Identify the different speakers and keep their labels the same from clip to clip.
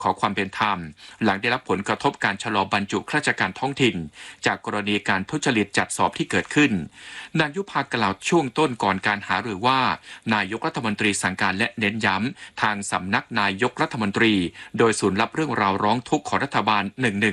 Speaker 1: ขอความเป็นธรรมหลังได้รับผลกระทบการชะลอบรรจุข้าราชการท้องถิ่นจากกรณีการทุจริตจัดสอบที่เกิดขึ้นนายยุพากล่าวช่วงต้นก่อนการหารือว่านายกรัฐมนตรีสั่งการและเน้นย้ำทางสำนักนายกรัฐมนตรีโดยศูนย์รับเรื่องราวร้องทุกข์ของรัฐบาล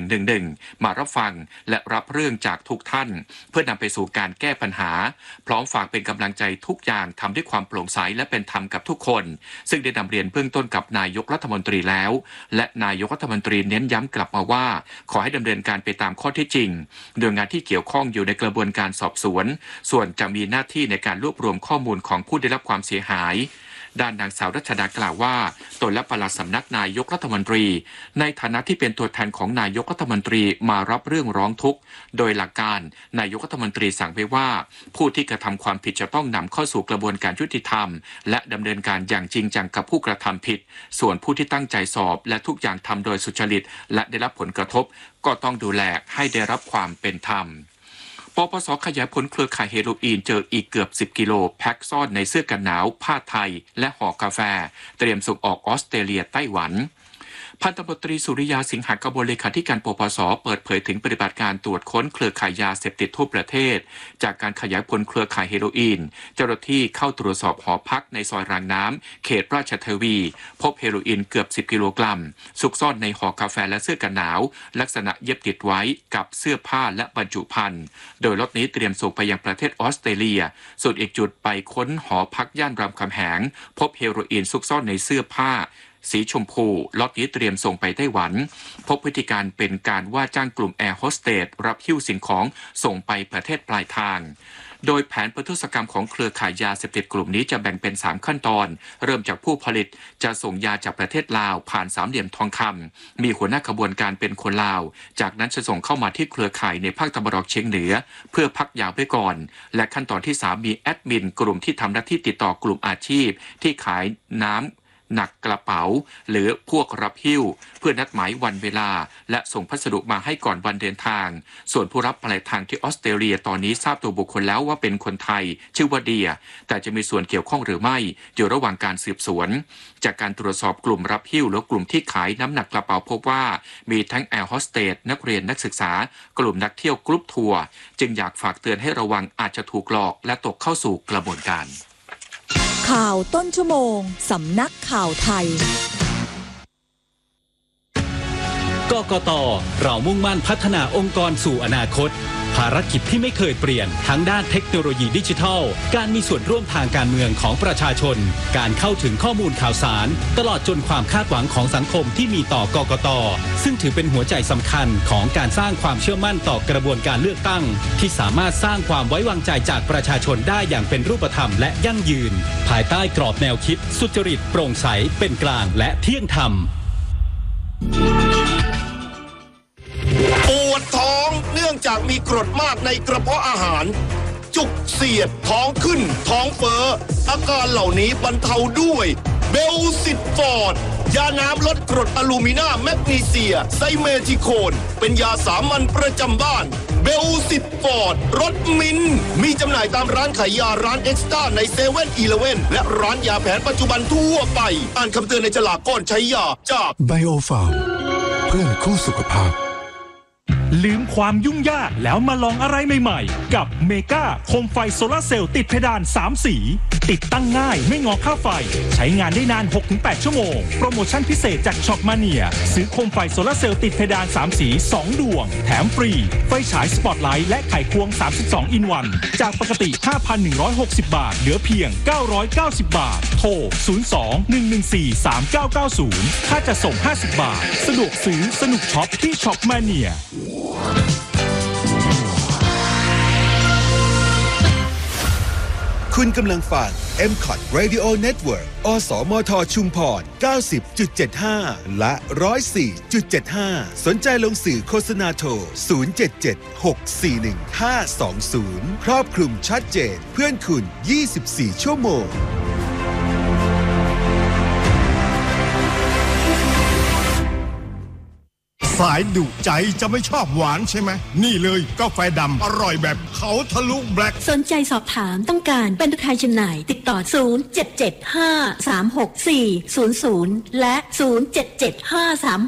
Speaker 1: 1111มารับฟังและรับเรื่องจากทุกท่านเพื่อนำไปสู่การแก้ปัญหาพร้อมฝากเป็นกำลังใจทุกอย่างทำด้วยความโปร่งใสและเป็นธรรมกับทุกคนซึ่งได้นำเรียนเบื้องต้นกับนายกรัฐมนตรีแล้วและนายกรัฐมนตรีเน้นย้ำกลับมาว่าขอให้ดำเนินการไปตามข้อเท็จจริงโดยงานที่เกี่ยวข้องอยู่ในกระบวนการสอบสวนส่วนจะมีหน้าที่ในการรวบรวมข้อมูลของผู้ได้รับความเสียหายด้านนางสาวรัชดากล่าวว่าตนและปลัดสำนักนายกรัฐมนตรีในฐานะที่เป็นตัวแทนของนายกรัฐมนตรีมารับเรื่องร้องทุกข์โดยหลักการนายกรัฐมนตรีสั่งไว้ว่าผู้ที่กระทำความผิดจะต้องนำเข้าสู่กระบวนการยุติธรรมและดำเนินการอย่างจริงจังกับผู้กระทำผิดส่วนผู้ที่ตั้งใจสอบและทุกอย่างทำโดยสุจริตและได้รับผลกระทบก็ต้องดูแลให้ได้รับความเป็นธรรมปปส.ขยายผลเครือข่ายเฮโรอีนเจออีกเกือบ10 กิโลแพ็คซ่อนในเสื้อกันหนาวผ้าไทยและห่อกาแฟเตรียมส่งออกออสเตรเลียไต้หวันพันตำรวจตรีสุริยาสิงหกมลเลขาธิการปปส.เปิดเผยถึงปฏิบัติการตรวจค้นเครือข่ายยาเสพติดทั่วประเทศจากการขยายผลเครือข่ายเฮโรอีนเจ้าหน้าที่เข้าตรวจสอบหอพักในซอยรางน้ำเขตราชเทวีพบเฮโรอีนเกือบ10 กิโลกรัมซุกซ่อนในห่อกาแฟและเสื้อกันหนาวลักษณะเย็บติดไว้กับเสื้อผ้าและบรรจุภัณฑ์โดยล็อตนี้เตรียมส่งไปยังประเทศออสเตรเลียส่วนอีกจุดไปค้นหอพักย่านรามคำแหงพบเฮโรอีนซุกซ่อนในเสื้อผ้าสีชมพูล็อตนี้เตรียมส่งไปไต้หวันพบพฤติการเป็นการว่าจ้างกลุ่มแอร์โฮสเตสรับหิ้วสิ่งของส่งไปประเทศปลายทางโดยแผนประทุษกรรมของเครือข่ายยาเสพติดกลุ่มนี้จะแบ่งเป็น3ขั้นตอนเริ่มจากผู้ผลิตจะส่งยาจากประเทศลาวผ่านสามเหลี่ยมทองคำมีหัวหน้าขบวนการเป็นคนลาวจากนั้นจะส่งเข้ามาที่เครือข่ายในภาคตะวันออกเฉียงเหนือเพื่อพักยาไว้ก่อนและขั้นตอนที่3มีแอดมินกลุ่มที่ทำหน้าที่ติดต่อกลุ่มอาชีพที่ขายน้ำหนักกระเป๋าหรือพวกรับหิ้วเพื่อนัดหมายวันเวลาและส่งพัสดุมาให้ก่อนวันเดินทางส่วนผู้รับปลายทางที่ออสเตรเลียตอนนี้ทราบตัวบุคคลแล้วว่าเป็นคนไทยชื่อว่าเดียแต่จะมีส่วนเกี่ยวข้องหรือไม่อยู่ระหว่างการสืบสวนจากการตรวจสอบกลุ่มรับหิ้วและกลุ่มที่ขายน้ำหนักกระเป๋าพบว่ามีทั้งแอร์โฮสเตสนักเรียนนักศึกษากลุ่มนักเที่ยวกรุ๊ปทัวร์จึงอยากฝากเตือนให้ระวังอาจจะถูกหลอกและตกเข้าสู่กระบวนการ
Speaker 2: ข่าวต้นชั่วโมงสำนักข่าวไทย
Speaker 3: กกต.เรามุ่งมั่นพัฒนาองค์กรสู่อนาคตภารกิจที่ไม่เคยเปลี่ยนทั้งด้านเทคโนโลยีดิจิทัลการมีส่วนร่วมทางการเมืองของประชาชนการเข้าถึงข้อมูลข่าวสารตลอดจนความคาดหวังของสังคมที่มีต่อกกต.ซึ่งถือเป็นหัวใจสำคัญของการสร้างความเชื่อมั่นต่อกระบวนการเลือกตั้งที่สามารถสร้างความไว้วางใจจากประชาชนได้อย่างเป็นรูปธรรมและยั่งยืนภายใต้กรอบแนวคิดสุจริตโปร่งใสเป็นกลางและเที่ยงธรรม
Speaker 4: ปวดท้องเนื่องจากมีกรดมากในกระเพาะอาหารจุกเสียดท้องขึ้นท้องเฟ้ออาการเหล่านี้บรรเทาด้วยเบลซิตฟอร์ดยาน้ำลดกรดอะลูมิน่าแมกนีเซียไซเมทิโคนเป็นยาสามัญประจำบ้านเบลซิตฟอร์ดรสมิ้นมีจำหน่ายตามร้านขายยาร้านเอ็กซ์ต้าใน7-Eleven และร้านยาแผนปัจจุบันทั่วไปอ่านคำเตือนในฉลากก่อนใช้ยาจาก
Speaker 5: ไบโอฟาร์มเพื่อนคู่สุขภาพ
Speaker 6: ลืมความยุ่งยากแล้วมาลองอะไรใหม่ๆกับเมกาโคมไฟโซลาร์เซลล์ติดเพดาน3สีติดตั้งง่ายไม่งอค่าไฟใช้งานได้นาน 6-8 ชั่วโมงโปรโมชั่นพิเศษจากช็อปมาเนียซื้อโคมไฟโซลาร์เซลล์ติดเพดาน3สี2ดวงแถมฟรีไฟฉายสปอตไลท์และไขควง32อินวันจากปกติ 5,160 บาทเหลือเพียง990 บาทโทร 02-114-3990 ค่าจะส่ง50 บาทสะดวกซื้อสนุกช็อปที่ช็อปมาเนีย
Speaker 7: คุณกำลังฟัง MCOT Radio Network อสมทชุมพร 90.75 และ 104.75 สนใจลงสื่อโฆษณาโทร 077-641-520 ครอบคลุมชัดเจนเพื่อนคุณ 24 ชั่วโมง
Speaker 8: สายดุใจจะไม่ชอบหวานใช่ไหมนี่เลยกาแฟดำอร่อยแบบเขาทะลุแบล็ค
Speaker 9: สนใจสอบถามต้องการเป็นตัวแทนจำหน่ายติดต่อ0775364000และ077536